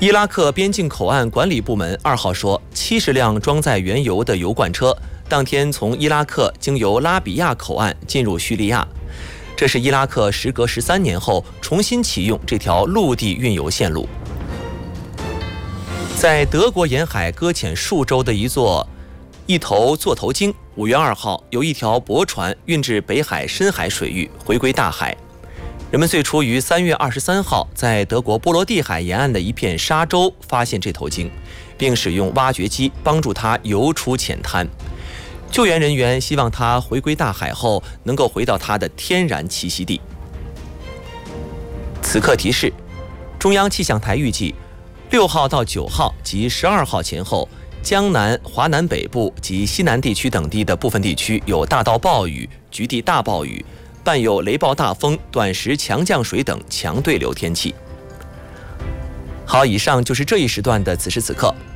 伊拉克边境口岸管理部门2号说，70辆装载原油的油罐车当天从伊拉克经由拉比亚口岸进入叙利亚。这是伊拉克时隔13年后重新启用这条陆地运油线路。在德国沿海搁浅数周的一头座头鲸，5月2号由一条驳船运至北海深海水域，回归大海。人们最初于3月23号在德国波罗的海沿岸的一片沙洲发现这头鲸，并使用挖掘机帮助它游出浅滩。救援人员希望它回归大海后能够回到它的天然栖息地。此刻提示：中央气象台预计6号到9号及12号前后，江南、华南北部及西南地区等地的部分地区有大到暴雨、局地大暴雨，伴有雷暴大风、短时强降水等强对流天气。好，以上就是这一时段的此时此刻。